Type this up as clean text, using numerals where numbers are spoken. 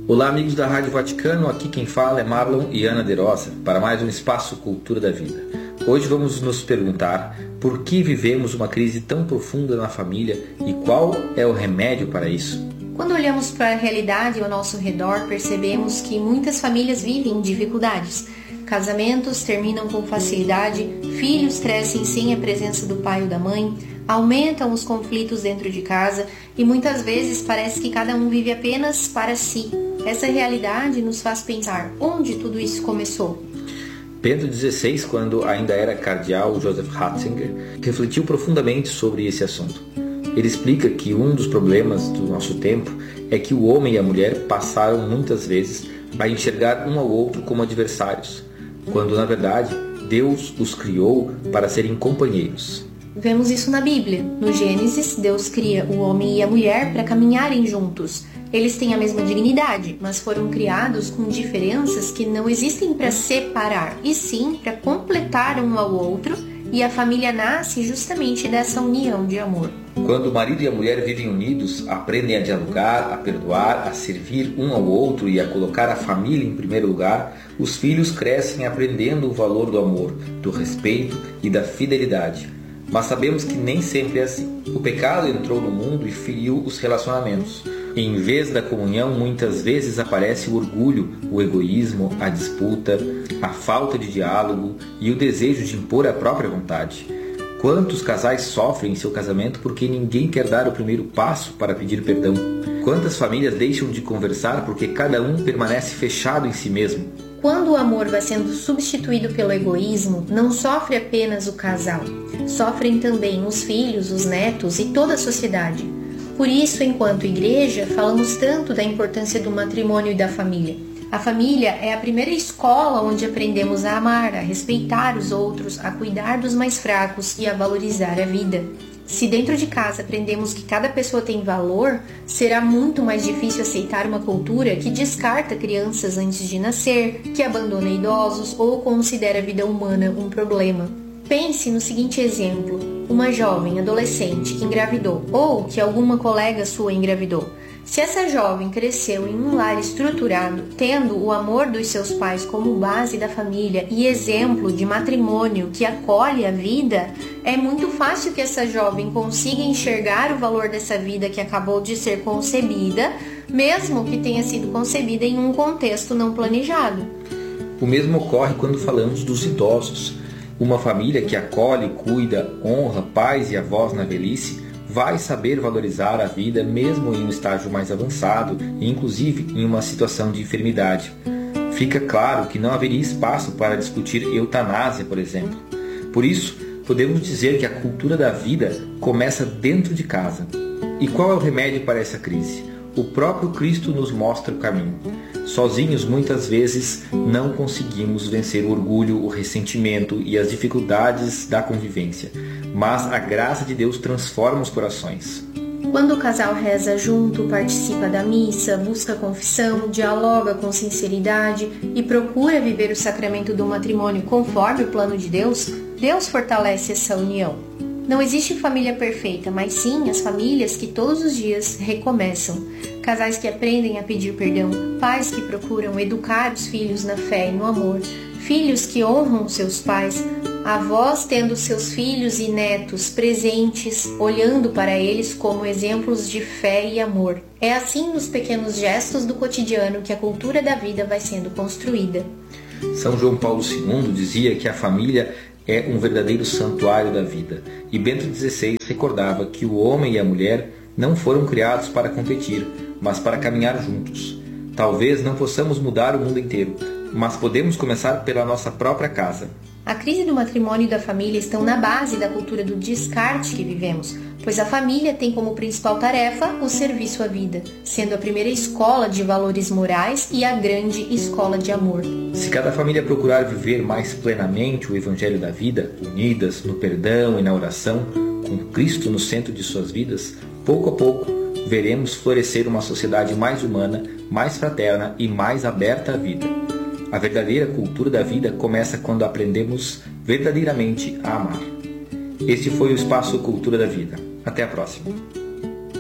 Olá, amigos da Rádio Vaticano, aqui quem fala é Marlon e Ana De Rosa, para mais um Espaço Cultura da Vida. Hoje vamos nos perguntar por que vivemos uma crise tão profunda na família e qual é o remédio para isso. Quando olhamos para a realidade ao nosso redor, percebemos que muitas famílias vivem dificuldades. Casamentos terminam com facilidade, filhos crescem sem a presença do pai ou da mãe, aumentam os conflitos dentro de casa e muitas vezes parece que cada um vive apenas para si. Essa realidade nos faz pensar onde tudo isso começou. Bento XVI, quando ainda era cardeal Joseph Ratzinger, refletiu profundamente sobre esse assunto. Ele explica que um dos problemas do nosso tempo é que o homem e a mulher passaram muitas vezes a enxergar um ao outro como adversários, quando na verdade Deus os criou para serem companheiros. Vemos isso na Bíblia. No Gênesis, Deus cria o homem e a mulher para caminharem juntos. Eles têm a mesma dignidade, mas foram criados com diferenças que não existem para separar, e sim para completar um ao outro, e a família nasce justamente dessa união de amor. Quando o marido e a mulher vivem unidos, aprendem a dialogar, a perdoar, a servir um ao outro e a colocar a família em primeiro lugar, os filhos crescem aprendendo o valor do amor, do respeito e da fidelidade. Mas sabemos que nem sempre é assim. O pecado entrou no mundo e feriu os relacionamentos. Em vez da comunhão, muitas vezes aparece o orgulho, o egoísmo, a disputa, a falta de diálogo e o desejo de impor a própria vontade. Quantos casais sofrem em seu casamento porque ninguém quer dar o primeiro passo para pedir perdão? Quantas famílias deixam de conversar porque cada um permanece fechado em si mesmo? Quando o amor vai sendo substituído pelo egoísmo, não sofre apenas o casal, sofrem também os filhos, os netos e toda a sociedade. Por isso, enquanto igreja, falamos tanto da importância do matrimônio e da família. A família é a primeira escola onde aprendemos a amar, a respeitar os outros, a cuidar dos mais fracos e a valorizar a vida. Se dentro de casa aprendemos que cada pessoa tem valor, será muito mais difícil aceitar uma cultura que descarta crianças antes de nascer, que abandona idosos ou considera a vida humana um problema. Pense no seguinte exemplo: uma jovem adolescente que engravidou ou que alguma colega sua engravidou. Se essa jovem cresceu em um lar estruturado, tendo o amor dos seus pais como base da família e exemplo de matrimônio que acolhe a vida, é muito fácil que essa jovem consiga enxergar o valor dessa vida que acabou de ser concebida, mesmo que tenha sido concebida em um contexto não planejado. O mesmo ocorre quando falamos dos idosos. Uma família que acolhe, cuida, honra pais e avós na velhice vai saber valorizar a vida mesmo em um estágio mais avançado e inclusive em uma situação de enfermidade. Fica claro que não haveria espaço para discutir eutanásia, por exemplo. Por isso, podemos dizer que a cultura da vida começa dentro de casa. E qual é o remédio para essa crise? O próprio Cristo nos mostra o caminho. Sozinhos, muitas vezes, não conseguimos vencer o orgulho, o ressentimento e as dificuldades da convivência. Mas a graça de Deus transforma os corações. Quando o casal reza junto, participa da missa, busca confissão, dialoga com sinceridade e procura viver o sacramento do matrimônio conforme o plano de Deus, Deus fortalece essa união. Não existe família perfeita, mas sim as famílias que todos os dias recomeçam. Casais que aprendem a pedir perdão, pais que procuram educar os filhos na fé e no amor, filhos que honram seus pais, avós tendo seus filhos e netos presentes, olhando para eles como exemplos de fé e amor. É assim nos pequenos gestos do cotidiano que a cultura da vida vai sendo construída. São João Paulo II dizia que a família é um verdadeiro santuário da vida. E Bento XVI recordava que o homem e a mulher não foram criados para competir, mas para caminhar juntos. Talvez não possamos mudar o mundo inteiro, mas podemos começar pela nossa própria casa. A crise do matrimônio e da família estão na base da cultura do descarte que vivemos, pois a família tem como principal tarefa o serviço à vida, sendo a primeira escola de valores morais e a grande escola de amor. Se cada família procurar viver mais plenamente o Evangelho da vida, unidas no perdão e na oração, com Cristo no centro de suas vidas, pouco a pouco veremos florescer uma sociedade mais humana, mais fraterna e mais aberta à vida. A verdadeira cultura da vida começa quando aprendemos verdadeiramente a amar. Este foi o Espaço Cultura da Vida. Até a próxima.